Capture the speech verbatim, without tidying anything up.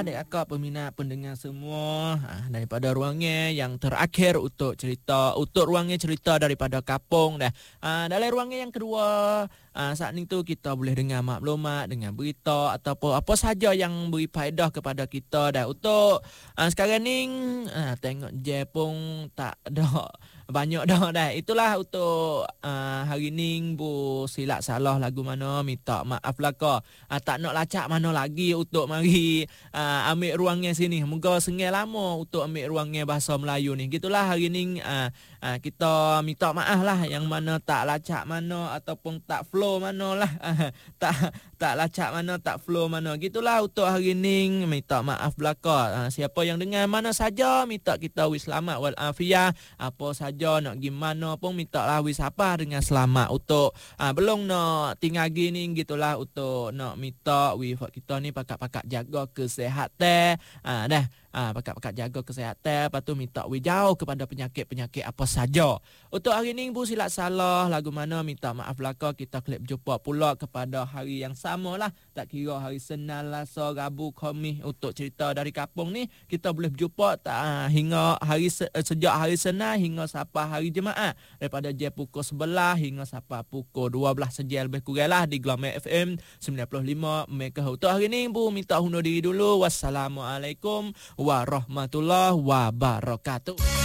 lah dek akak peminat pendengar semua ha, daripada ruangnya yang terakhir untuk cerita untuk ruangnya cerita daripada Kapong dah. Ha, dalam ruangnya yang kedua ha, saat ni tu kita boleh dengar maklumat, dengar berita ataupun apa saja yang beri faedah kepada kita dah. Untuk ha, sekarang ni ha, tengok je pun tak ada banyak dah dah. Itulah untuk uh, hari ni bu silap salah lagu mana minta maaf lah kau. Uh, tak nak lacak mana lagi untuk mari uh, ambil ruangnya sini. Moga sengai lama untuk ambil ruangnya bahasa Melayu ni. Gitulah hari ni uh, uh, kita minta maaf lah yang mana tak lacak mana ataupun tak flow mana lah. Uh, tak tak lacak mana tak flow mana. Gitulah untuk hari ni minta maaf belaka. Uh, siapa yang dengar mana saja minta kita wis selamat wal afiah. Apa saja nak gimana pun minta lah wis apa dengan selamat. Untuk uh, belum nak tinggal gini gitulah untuk nak minta wis kita ni pakak-pakak jaga kesihatan. Ah uh, dah Ah, uh, pakak-pakak jaga kesihatan. Lepas tu minta we jauh kepada penyakit-penyakit apa saja. Untuk hari ni bu silap salah lagu mana minta maaf belaka. Kita klip jumpa pula kepada hari yang sama lah. Tak kira hari Senin, Selasa, Rabu, Khamis. Untuk cerita dari Kapong ni kita boleh berjumpa tak, uh, hingga hari se- sejak hari Senin hingga sampai hari Jumaat. Daripada jam pukul sebelas hingga sampai pukul dua belas sejam lebih kurang lah di Glamour F M sembilan puluh lima megahertz. Untuk hari ni bu minta undur diri dulu. Wassalamualaikum warahmatullahi wabarakatuh.